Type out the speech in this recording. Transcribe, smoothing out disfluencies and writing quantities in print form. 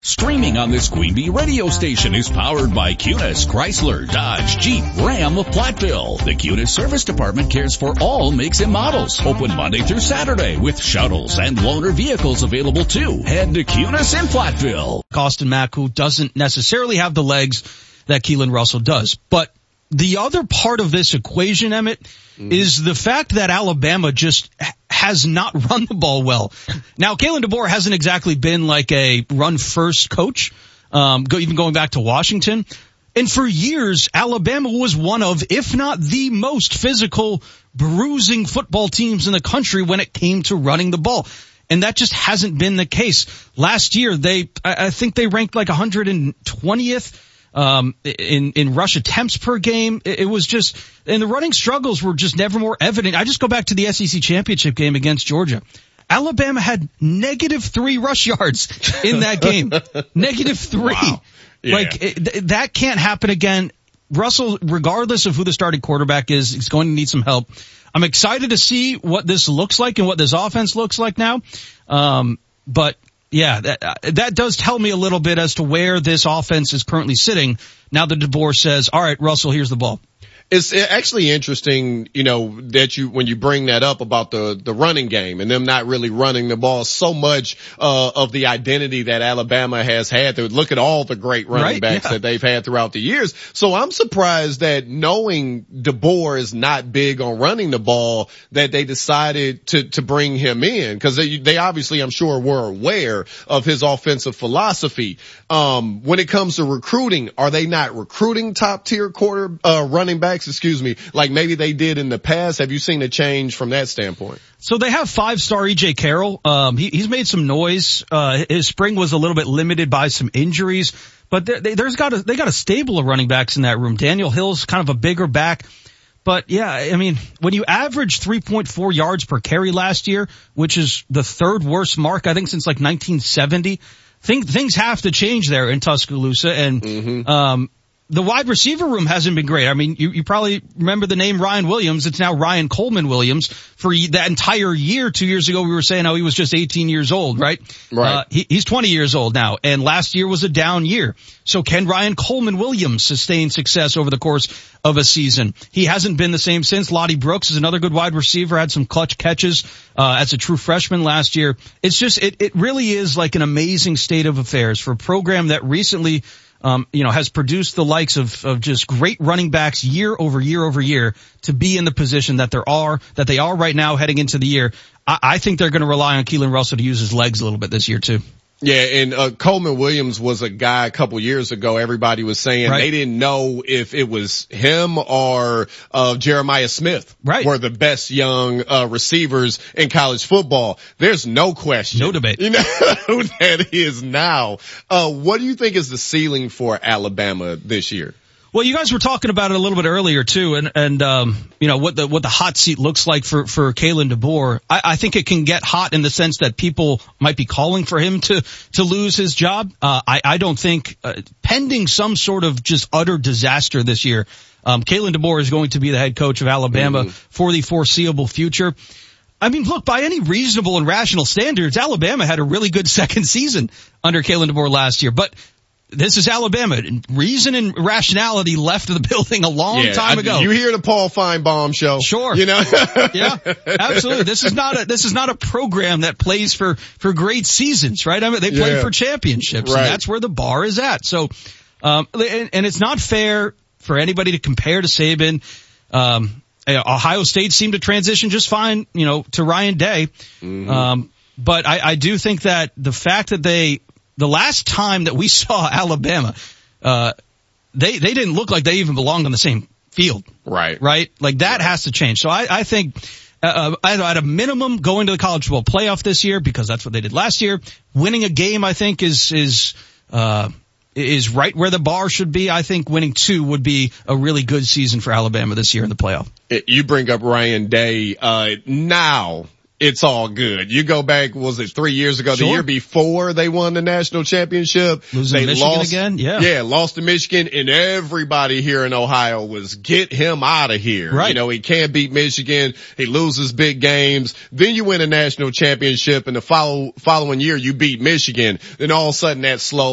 Streaming on this Queen Bee radio station is powered by Cunis, Chrysler, Dodge, Jeep, Ram of Platteville. The Cunis Service Department cares for all makes and models. Open Monday through Saturday with shuttles and loaner vehicles available too. Head to Cunis in Platteville. Austin Mack, who doesn't necessarily have the legs that Keelan Russell does. But the other part of this equation, Emmett, is the fact that Alabama just has not run the ball well. Now, Kalen DeBoer hasn't exactly been like a run-first coach, even going back to Washington. And for years, Alabama was one of, if not the most physical, bruising football teams in the country when it came to running the ball. And that just hasn't been the case. Last year, I think they ranked like 120th. In rush attempts per game. It was just, and the running struggles were just never more evident. I just go back to the SEC championship game against Georgia. Alabama had -3 rush yards in that game. -3. Wow. Yeah. That can't happen again. Russell, regardless of who the starting quarterback is going to need some help. I'm excited to see what this looks like and what this offense looks like now. But yeah, that does tell me a little bit as to where this offense is currently sitting now that DeBoer says, all right, Russell, here's the ball. It's actually interesting, that when you bring that up about the running game and them not really running the ball, so much, of the identity that Alabama has had. Look at all the great running backs that they've had throughout the years. So I'm surprised that knowing DeBoer is not big on running the ball, that they decided to bring him in, because they obviously, I'm sure, were aware of his offensive philosophy. When it comes to recruiting, are they not recruiting top tier running backs? Like maybe they did in the past. Have you seen a change from that standpoint? So they have 5-star E.J. Carroll. He's made some noise. His spring was a little bit limited by some injuries, but they got a stable of running backs in that room. Daniel Hill's kind of a bigger back. But yeah, I mean, when you average 3.4 yards per carry last year, which is the third worst mark, I think, since like 1970, things have to change there in Tuscaloosa. And, the wide receiver room hasn't been great. I mean, you probably remember the name Ryan Williams. It's now Ryan Coleman Williams. For that entire year, 2 years ago, we were saying, he was just 18 years old, right? Right. He's 20 years old now, and last year was a down year. So can Ryan Coleman Williams sustain success over the course of a season? He hasn't been the same since. Lottie Brooks is another good wide receiver, had some clutch catches, as a true freshman last year. It's just, it really is like an amazing state of affairs for a program that recently has produced the likes of just great running backs year over year over year to be in the position that they are right now heading into the year. I think they're going to rely on Keelan Russell to use his legs a little bit this year too. Yeah, and Coleman Williams was a guy a couple years ago. Everybody was saying they didn't know if it was him or Jeremiah Smith were the best young receivers in college football. There's no question. No debate. You know who that is now. What do you think is the ceiling for Alabama this year? Well, you guys were talking about it a little bit earlier too, and what the hot seat looks like for Kalen DeBoer. I think it can get hot in the sense that people might be calling for him to lose his job. I don't think, pending some sort of just utter disaster this year, Kalen DeBoer is going to be the head coach of Alabama for the foreseeable future. I mean, look, by any reasonable and rational standards, Alabama had a really good second season under Kalen DeBoer last year, but this is Alabama. Reason and rationality left the building a long time ago. You hear the Paul Feinbaum show? Sure. Yeah, absolutely. This is not a program that plays for great seasons, right? I mean, they play for championships, and that's where the bar is at. So, and it's not fair for anybody to compare to Saban. Ohio State seemed to transition just fine, to Ryan Day. But I do think that the fact that the last time that we saw Alabama, they didn't look like they even belonged on the same field. Right? Like that has to change. So I think, at a minimum, going to the college football playoff this year, because that's what they did last year. Winning a game, I think, is right where the bar should be. I think winning 2 would be a really good season for Alabama this year in the playoff. You bring up Ryan Day, now. It's all good. You go back, was it 3 years ago? The year before they won the national championship. Losing to Michigan again? Yeah, lost to Michigan, and everybody here in Ohio was, get him out of here. Right. He can't beat Michigan. He loses big games. Then you win a national championship, and the following year you beat Michigan. Then all of a sudden that slow